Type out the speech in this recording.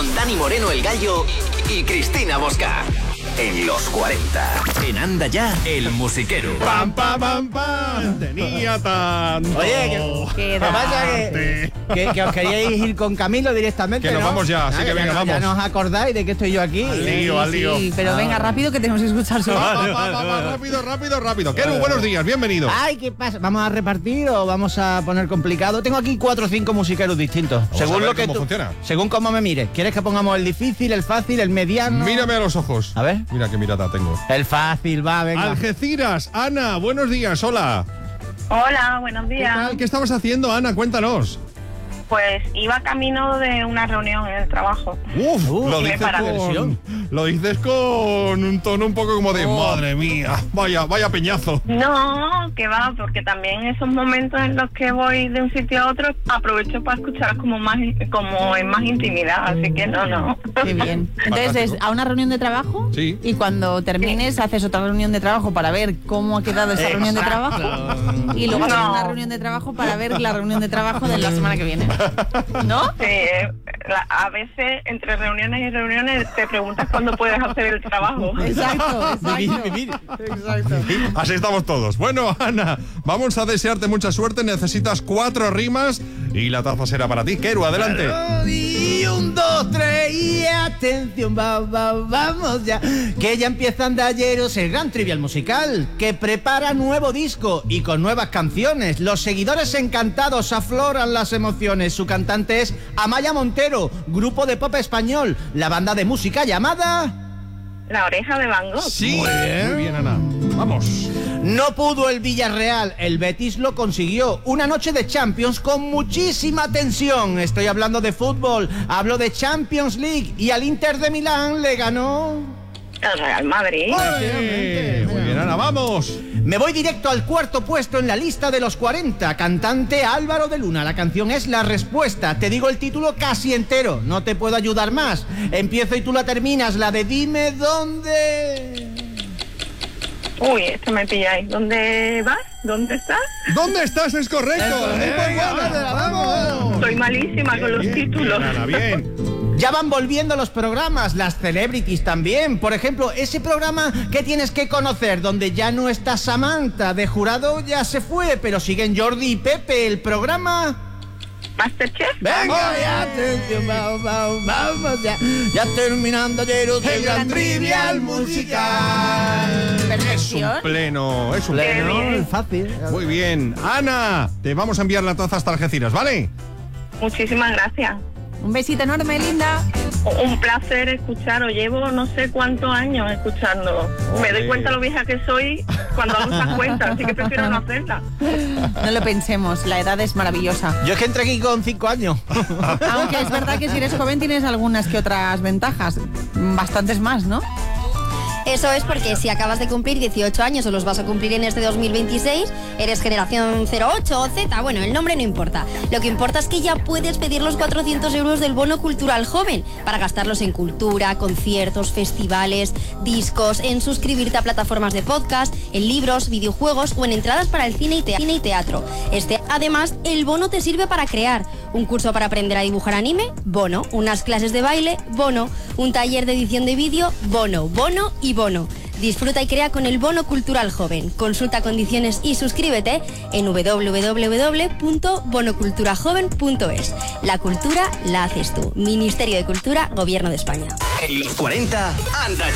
con Dani Moreno el Gallo y Cristina Bosca. En los 40. En Anda Ya, el musiquero. ¡Pam, pam, pam, pam! Tenía tanto. Oye, ¿qué pasa? Que os queríais ir con Camilo directamente, que nos vamos ya, así que venga, vamos. Ya no os acordáis de que estoy yo aquí. Al lío. Sí, pero venga, rápido, que tenemos que escuchar su rápido. Keru, buenos días, bienvenido. Ay, ¿qué pasa? ¿Vamos a repartir o vamos a poner complicado? Tengo aquí 4 o 5 musiqueros distintos. Vamos según a ver lo que cómo funciona. Según cómo me mires. ¿Quieres que pongamos el difícil, el fácil, el mediano? Mírame a los ojos. A ver. Mira qué mirada tengo. El fácil, va, venga. Algeciras, Ana, buenos días, hola. Hola, buenos ¿Qué días. tal? ¿Qué estabas haciendo, Ana? Cuéntanos. Pues iba camino de una reunión en el trabajo. Lo dices con un tono un poco como de madre mía, vaya peñazo. No, que va, porque también esos momentos en los que voy de un sitio a otro aprovecho para escuchar como en más intimidad, así que no. Qué bien. Entonces, ¿a una reunión de trabajo? Sí. Y cuando termines, haces otra reunión de trabajo para ver cómo ha quedado esa reunión de trabajo. Y luego haces una reunión de trabajo para ver la reunión de trabajo de la semana que viene. ¿No? Sí, a veces entre reuniones y reuniones te preguntas cuándo puedes hacer el trabajo. Exacto. Vivir. Exacto. Así estamos todos. Bueno, Ana, vamos a desearte mucha suerte. Necesitas 4 rimas y la taza será para ti. Keru, adelante. Y 1, 2, 3 y atención, vamos ya. Que ya empieza Andalleros, el gran trivial musical, que prepara nuevo disco y con nuevas canciones. Los seguidores encantados afloran las emociones. Su cantante es Amaya Montero, grupo de pop español, la banda de música llamada... La Oreja de Van Gogh. Sí, muy bien, Ana. Vamos. No pudo el Villarreal, el Betis lo consiguió. Una noche de Champions con muchísima tensión. Estoy hablando de fútbol, hablo de Champions League y al Inter de Milán le ganó... El Real Madrid. Muy bien, Ana, vamos. Me voy directo al 4º puesto en la lista de los 40. Cantante Álvaro de Luna. La canción es La Respuesta. Te digo el título casi entero. No te puedo ayudar más. Empiezo y tú la terminas. La de Dime Dónde. Uy, esto me pilláis. ¿Dónde vas? ¿Dónde estás? ¿Dónde estás? Es correcto. ¡Vamos! Soy malísima con los títulos. Ana, bien. Ya van volviendo los programas, las celebrities también. Por ejemplo, ese programa que tienes que conocer, donde ya no está Samantha, de jurado ya se fue, pero siguen Jordi y Pepe. El programa... ¿Masterchef? ¡Venga, ya, atención, vamos ya! Ya terminando el gran trivial musical. Es un pleno, Es fácil. Muy bien. Ana, te vamos a enviar la taza hasta Algeciras, ¿vale? Muchísimas gracias. Un besito enorme, linda. Un placer escucharos. Llevo no sé cuántos años escuchando. Me doy cuenta lo vieja que soy cuando hago esas cuentas, así que prefiero no hacerlas. No lo pensemos, la edad es maravillosa. Yo es que entré aquí con 5 años. Aunque es verdad que si eres joven tienes algunas que otras ventajas. Bastantes más, ¿no? Eso es porque si acabas de cumplir 18 años o los vas a cumplir en este 2026, eres generación 08 o Z, bueno, el nombre no importa. Lo que importa es que ya puedes pedir los 400 euros del bono cultural joven para gastarlos en cultura, conciertos, festivales, discos, en suscribirte a plataformas de podcast, en libros, videojuegos o en entradas para el cine y teatro. Además, el bono te sirve para crear un curso para aprender a dibujar anime, bono, unas clases de baile, bono, un taller de edición de vídeo, bono y bono. Disfruta y crea con el bono cultural joven. Consulta condiciones y suscríbete en www.bonoculturajoven.es. La cultura la haces tú. Ministerio de Cultura, Gobierno de España. En los 40, Anda